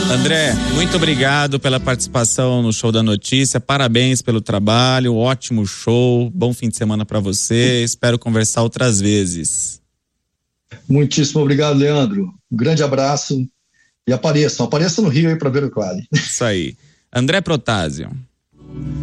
André, muito obrigado pela participação no Show da Notícia, parabéns pelo trabalho, ótimo show, bom fim de semana para você, espero conversar outras vezes. Muitíssimo obrigado, Leandro, um grande abraço e apareça no Rio aí para ver o Quali. Isso aí. André Protásio.